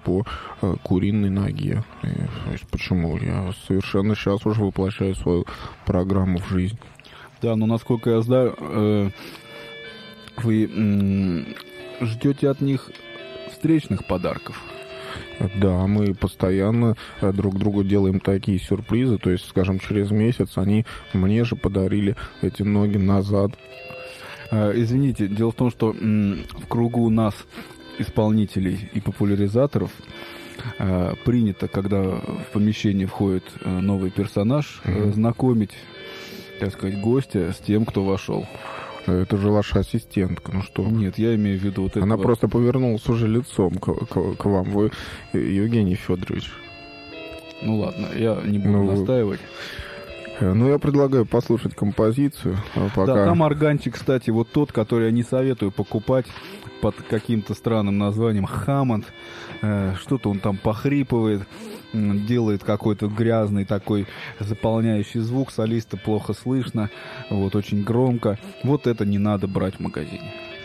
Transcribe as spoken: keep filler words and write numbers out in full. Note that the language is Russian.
по э, куриной ноге. И, то есть, почему? Я совершенно сейчас уже воплощаю свою программу в жизнь. Да, но насколько я знаю, э, вы м- ждете от них встречных подарков. Да, мы постоянно друг другу делаем такие сюрпризы. То есть, скажем, через месяц они мне же подарили эти ноги назад. Извините, дело в том, что м- в кругу у нас, исполнителей и популяризаторов, э, принято, когда в помещение входит э, новый персонаж, э, знакомить, так сказать, гостя с тем, кто вошел. Это же ваша ассистентка, ну что? Нет, я имею в виду вот это. Она просто повернулась уже лицом к, к, к вам. Вы Евгений Федорович. Ну ладно, я не буду ну, настаивать. Ну, я предлагаю послушать композицию. Пока... Да, там органчик, кстати, вот тот, который я не советую покупать под каким-то странным названием Хаммонд. Э, что-то он там похрипывает, делает какой-то грязный такой заполняющий звук, солиста плохо слышно, вот, очень громко. Вот это не надо брать в магазине.